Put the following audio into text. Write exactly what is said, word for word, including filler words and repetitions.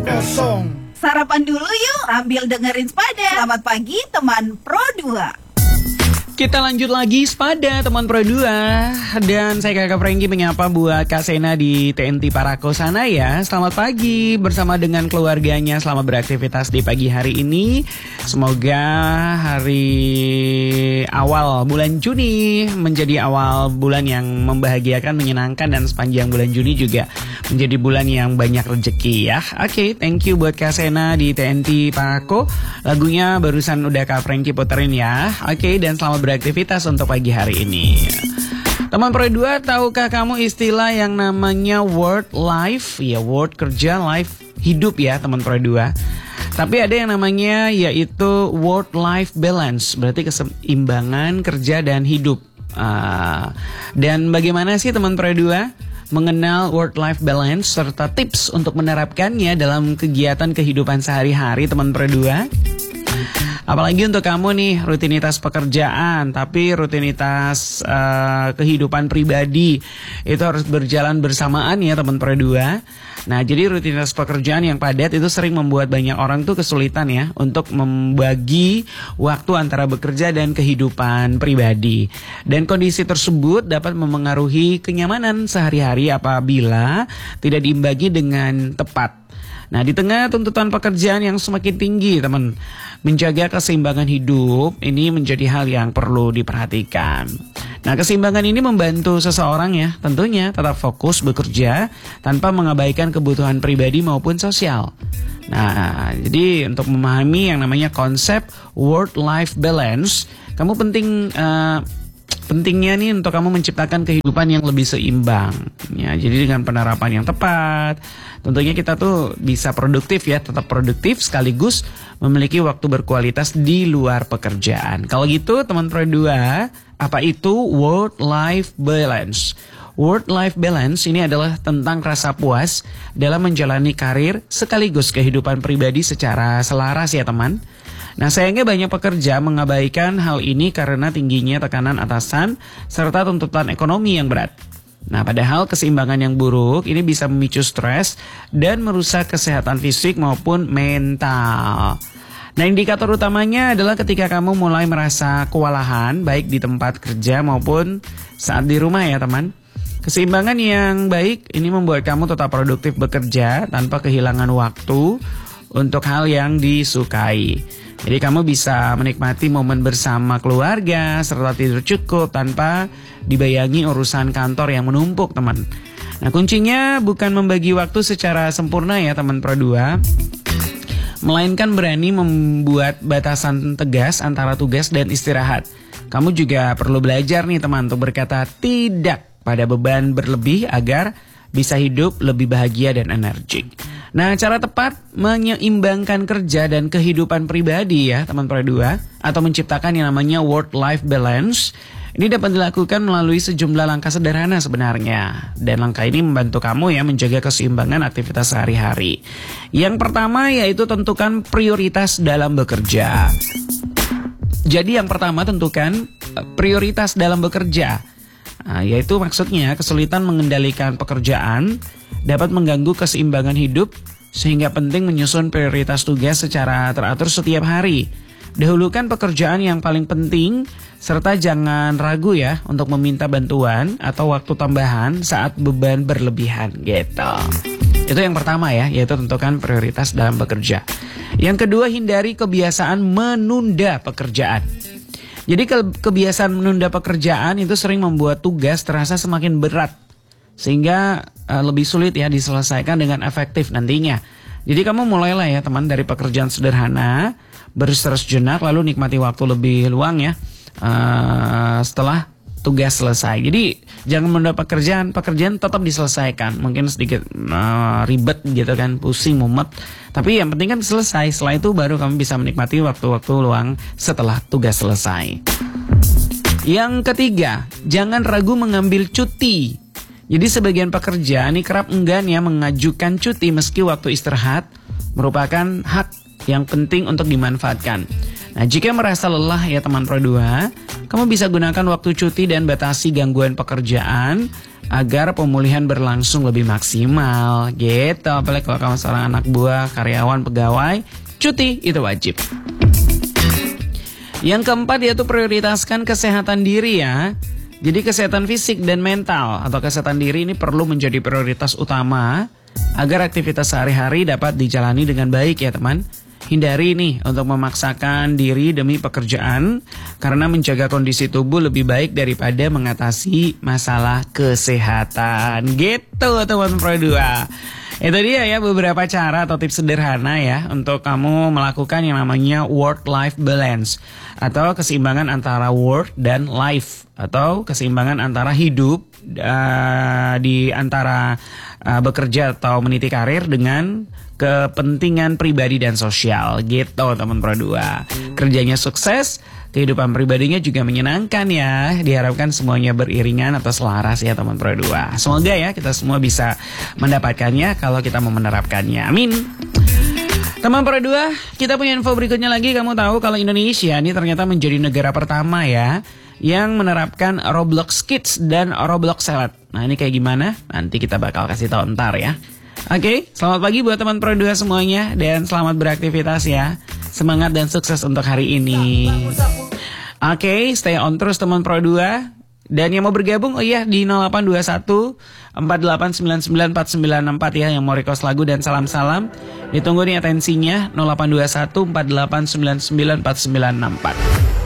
kosong. Sarapan dulu yuk sambil dengerin Sepada. Selamat pagi teman Pro dua. Kita lanjut lagi Sepada teman Pro dua. Dan saya Kakak Franky menyapa buat Kak Sena di T N T Parako sana ya. Selamat pagi bersama dengan keluarganya. Selamat beraktivitas di pagi hari ini. Semoga hari awal bulan Juni menjadi awal bulan yang membahagiakan, menyenangkan. Dan sepanjang bulan Juni juga menjadi bulan yang banyak rezeki ya. Oke, okay, thank you buat Kak Sena di T N T Parako. Lagunya barusan udah Kak Franky puterin ya. Oke, okay, dan selamat beraktivitas untuk pagi hari ini. Teman Pro dua, tahukah kamu istilah yang namanya work life? Ya, work kerja, life hidup ya teman Pro dua. Tapi ada yang namanya yaitu work life balance, berarti keseimbangan kerja dan hidup. Uh, dan bagaimana sih teman Pro dua mengenal work life balance serta tips untuk menerapkannya dalam kegiatan kehidupan sehari-hari teman Pro dua? Apalagi untuk kamu nih, rutinitas pekerjaan, tapi rutinitas uh, kehidupan pribadi itu harus berjalan bersamaan ya teman Pro dua. Nah, jadi rutinitas pekerjaan yang padat itu sering membuat banyak orang tuh kesulitan ya untuk membagi waktu antara bekerja dan kehidupan pribadi. Dan kondisi tersebut dapat memengaruhi kenyamanan sehari-hari apabila tidak diimbangi dengan tepat. Nah, di tengah tuntutan pekerjaan yang semakin tinggi, teman, menjaga keseimbangan hidup ini menjadi hal yang perlu diperhatikan. Nah, keseimbangan ini membantu seseorang ya, tentunya tetap fokus bekerja tanpa mengabaikan kebutuhan pribadi maupun sosial. Nah, jadi untuk memahami yang namanya konsep work-life balance, kamu penting uh, pentingnya nih untuk kamu menciptakan kehidupan yang lebih seimbang. Ya, jadi dengan penerapan yang tepat, tentunya kita tuh bisa produktif ya, tetap produktif sekaligus memiliki waktu berkualitas di luar pekerjaan. Kalau gitu teman Pro dua, apa itu work-life balance? Work-life balance ini adalah tentang rasa puas dalam menjalani karir sekaligus kehidupan pribadi secara selaras ya teman. Nah, sayangnya banyak pekerja mengabaikan hal ini karena tingginya tekanan atasan serta tuntutan ekonomi yang berat. Nah, padahal keseimbangan yang buruk ini bisa memicu stres dan merusak kesehatan fisik maupun mental. Nah, indikator utamanya adalah ketika kamu mulai merasa kewalahan baik di tempat kerja maupun saat di rumah ya teman. Keseimbangan yang baik ini membuat kamu tetap produktif bekerja tanpa kehilangan waktu untuk hal yang disukai. Jadi kamu bisa menikmati momen bersama keluarga serta tidur cukup tanpa dibayangi urusan kantor yang menumpuk teman. Nah, kuncinya bukan membagi waktu secara sempurna ya teman Pro dua, melainkan berani membuat batasan tegas antara tugas dan istirahat. Kamu juga perlu belajar nih teman untuk berkata tidak pada beban berlebih agar bisa hidup lebih bahagia dan energik. Nah, cara tepat menyeimbangkan kerja dan kehidupan pribadi ya teman Pro dua, atau menciptakan yang namanya work-life balance, ini dapat dilakukan melalui sejumlah langkah sederhana sebenarnya. Dan langkah ini membantu kamu ya menjaga keseimbangan aktivitas sehari-hari. Yang pertama yaitu tentukan prioritas dalam bekerja. Jadi yang pertama tentukan prioritas dalam bekerja. Nah, yaitu maksudnya kesulitan mengendalikan pekerjaan dapat mengganggu keseimbangan hidup, sehingga penting menyusun prioritas tugas secara teratur setiap hari. Dahulukan pekerjaan yang paling penting, serta jangan ragu ya untuk meminta bantuan atau waktu tambahan saat beban berlebihan gitu. Itu yang pertama ya, yaitu tentukan prioritas dalam bekerja. Yang kedua, hindari kebiasaan menunda pekerjaan. Jadi ke- kebiasaan menunda pekerjaan itu sering membuat tugas terasa semakin berat, sehingga uh, lebih sulit ya diselesaikan dengan efektif nantinya. Jadi kamu mulailah ya teman dari pekerjaan sederhana, beristirahat sejenak, lalu nikmati waktu lebih luang ya uh, setelah tugas selesai. Jadi jangan menunda pekerjaan, pekerjaan tetap diselesaikan. Mungkin sedikit uh, ribet gitu kan, pusing, mumet, tapi yang penting kan selesai. Setelah itu baru kamu bisa menikmati waktu-waktu luang setelah tugas selesai. Yang ketiga, jangan ragu mengambil cuti. Jadi sebagian pekerja ini kerap enggan ya mengajukan cuti meski waktu istirahat merupakan hak yang penting untuk dimanfaatkan. Nah, jika merasa lelah ya teman Pro dua, kamu bisa gunakan waktu cuti dan batasi gangguan pekerjaan agar pemulihan berlangsung lebih maksimal gitu. Apalagi kalau kamu seorang anak buah, karyawan, pegawai, cuti itu wajib. Yang keempat yaitu prioritaskan kesehatan diri ya. Jadi kesehatan fisik dan mental atau kesehatan diri ini perlu menjadi prioritas utama agar aktivitas sehari-hari dapat dijalani dengan baik ya teman. Hindari nih untuk memaksakan diri demi pekerjaan karena menjaga kondisi tubuh lebih baik daripada mengatasi masalah kesehatan. Gitu teman Pro dua. Itu dia ya beberapa cara atau tips sederhana ya untuk kamu melakukan yang namanya work-life balance atau keseimbangan antara work dan life atau keseimbangan antara hidup uh, di antara uh, bekerja atau meniti karir dengan kepentingan pribadi dan sosial gitu teman Pro dua. Kerjanya sukses, kehidupan pribadinya juga menyenangkan ya. Diharapkan semuanya beriringan atau selaras ya teman Pro dua. Semoga ya kita semua bisa mendapatkannya kalau kita mau menerapkannya. Amin. Teman Pro dua, kita punya info berikutnya lagi. Kamu tahu kalau Indonesia ini ternyata menjadi negara pertama ya yang menerapkan Roblox Kids dan Roblox Salad. Nah ini kayak gimana? Nanti kita bakal kasih tahu ntar ya. Oke, okay, selamat pagi buat teman Pro dua semuanya dan selamat beraktivitas ya. Semangat dan sukses untuk hari ini. Oke, okay, stay on terus teman Pro dua. Dan yang mau bergabung, oh iya di nol delapan dua satu empat delapan sembilan sembilan empat sembilan empat ya yang mau request lagu dan salam-salam. Ditunggu nih atensinya nol delapan dua satu empat delapan sembilan sembilan empat sembilan empat.